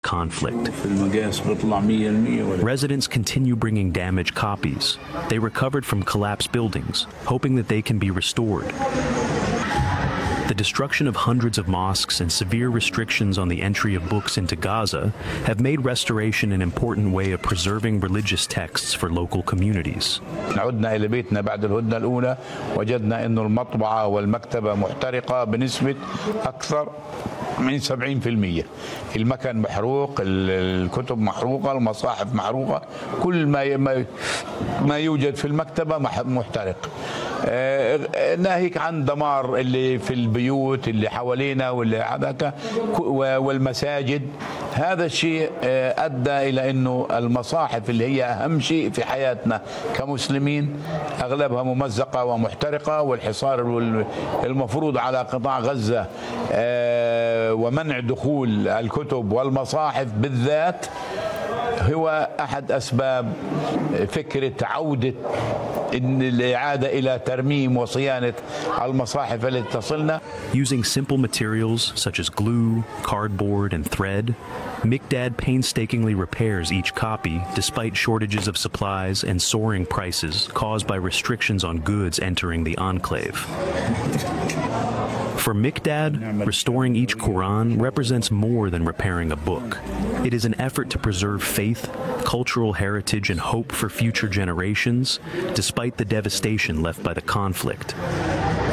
conflict. في المقاس بيطلع 100% ولا Residents continue bringing damaged copies. They recovered from collapsed buildings, hoping that they can be restored. The destruction of hundreds of mosques and severe restrictions on the entry of books into Gaza have made restoration an important way of preserving religious texts for local communities. عدنا إلى بيتنا بعد الهدنة الأولى وجدنا أن المطبعة والمكتبة محترقة بنسبة أكثر من 70%. المكان محروق، الكتب محروقة، المصاحف محروقة، كل ما يوجد في المكتبة محترق. ناهيك عن دمار اللي في البيوت اللي حوالينا والمساجد. هذا الشيء أدى إلى أنه المصاحف اللي هي أهم شيء في حياتنا كمسلمين أغلبها ممزقة ومحترقة، والحصار المفروض على قطاع غزة ومنع دخول الكتب والمصاحف بالذات هو أحد أسباب فكرة عودة الإعادة إلى ترميم وصيانة المصاحف التي تصلنا. Using simple materials such as glue, cardboard, and thread, Miqdad painstakingly repairs each copy despite shortages of supplies and soaring prices caused by restrictions on goods entering the enclave. For Miqdad, restoring each Quran represents more than repairing a book. It is an effort to preserve faith, cultural heritage, and hope for future generations, despite the devastation left by the conflict.